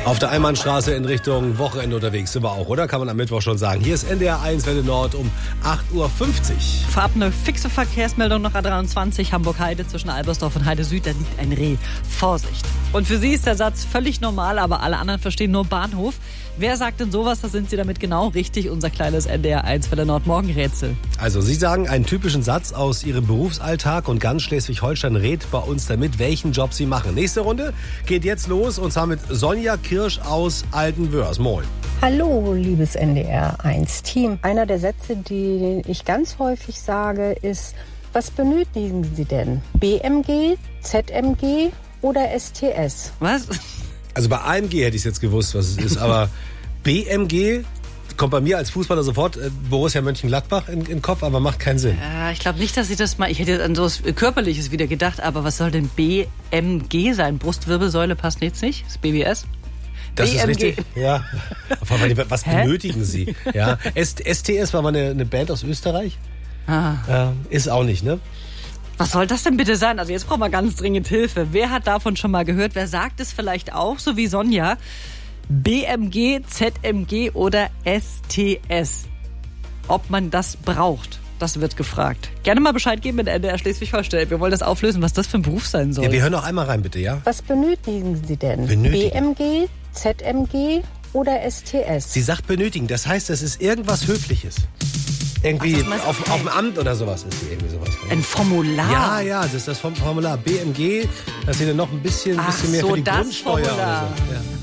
Auf der Einbahnstraße in Richtung Wochenende unterwegs sind wir auch, oder? Kann man am Mittwoch schon sagen. Hier ist NDR 1 Welle Nord um 8.50 Uhr. Vorab eine fixe Verkehrsmeldung noch A23 Hamburg-Heide zwischen Albersdorf und Heide Süd. Da liegt ein Reh. Vorsicht. Und für Sie ist der Satz völlig normal, aber alle anderen verstehen nur Bahnhof. Wer sagt denn sowas? Da sind Sie damit genau richtig. Unser kleines NDR 1 Welle Nord Morgenrätsel. Also Sie sagen einen typischen Satz aus Ihrem Berufsalltag und ganz Schleswig-Holstein rät bei uns damit, welchen Job Sie machen. Nächste Runde geht jetzt los und zwar mit Sonja Kirsch aus Altenwörs. Moin. Hallo, liebes NDR 1 Team. Einer der Sätze, die ich ganz häufig sage, ist: Was benötigen Sie denn? BMG, ZMG oder STS? Was? Also bei AMG hätte ich es jetzt gewusst, was es ist, aber BMG kommt bei mir als Fußballer sofort Borussia Mönchengladbach in den Kopf, aber macht keinen Sinn. Ich glaube nicht, dass ich das mal... Ich hätte an so was Körperliches wieder gedacht, aber was soll denn BMG sein? Brustwirbelsäule passt jetzt nicht? Das BWS? Das BMG. ist richtig. Ja. Was benötigen Sie? Ja. STS war mal eine Band aus Österreich. Ist auch nicht, ne? Was soll das denn bitte sein? Also jetzt brauchen wir ganz dringend Hilfe. Wer hat davon schon mal gehört? Wer sagt es vielleicht auch, so wie Sonja? BMG, ZMG oder STS? Ob man das braucht, das wird gefragt. Gerne mal Bescheid geben mit NDR Schleswig-Holstein. Wir wollen das auflösen, was das für ein Beruf sein soll. Ja, wir hören noch einmal rein, bitte, ja? Was benötigen Sie denn? BMG, ZMG oder STS? Sie sagt benötigen, das heißt, es ist irgendwas Höfliches. Irgendwie auf dem Amt oder sowas ist irgendwie sowas. Ein Formular? Ja, das ist das Formular. BMG, das ist ja noch ein bisschen mehr für die Grundsteuer. Formular. Oder so. Ja.